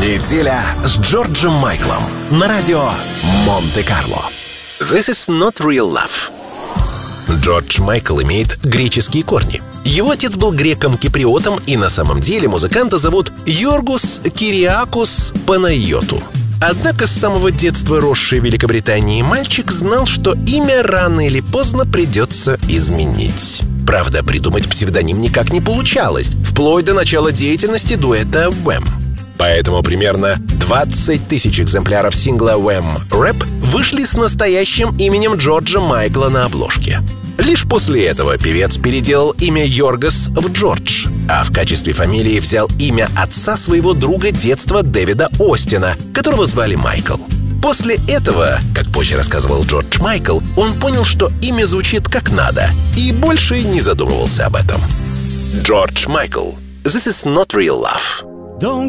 Неделя с Джорджем Майклом на радио Монте-Карло. This is not real love. Джордж Майкл имеет греческие корни. Его отец был греком-киприотом, и на самом деле музыканта зовут Йоргос Кириакос Панайоту. Однако с самого детства росший в Великобритании мальчик знал, что имя рано или поздно придется изменить. Правда, придумать псевдоним никак не получалось, вплоть до начала деятельности дуэта Wham. Поэтому примерно 20 тысяч экземпляров сингла Wham Rap вышли с настоящим именем Джорджа Майкла на обложке. Лишь после этого певец переделал имя Йоргос в Джордж, а в качестве фамилии взял имя отца своего друга детства Дэвида Остина, которого звали Майкл. После этого, как позже рассказывал Джордж Майкл, он понял, что имя звучит как надо, и больше не задумывался об этом. Джордж Майкл. This is not real love. Don't